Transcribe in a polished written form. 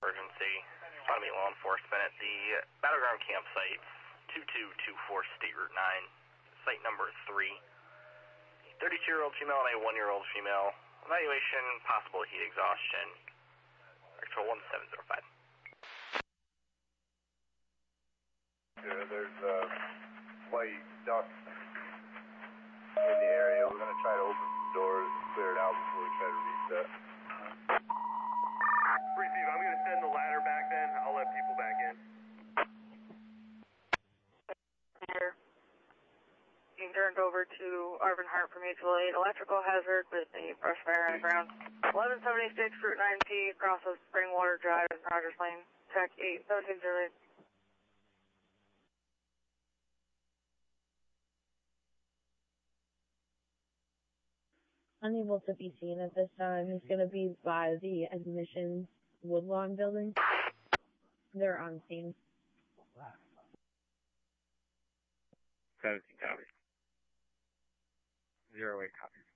Emergency. Autonomy law enforcement at the Battleground campsite, 2224 State Route 9, site number 3. 32-year-old female and a 1-year-old female. Evaluation, possible heat exhaustion. Actual 1705. Yeah, there's white dust in the area. We're going to try to open some doors and clear it out before we try to reset. Receive, I'm going to send the ladder back then. I'll let people back in. Here. Being turned over to Arvin Hart from Mutual Aid. Electrical hazard with a brush fire on the ground. 1176 Route 9P, across of Springwater Drive in Rogers Lane. Tech 81708. Unable to be seen at this time. He's going to be by the admissions Woodlawn building. They're on scene. 17 copy. 08 copy.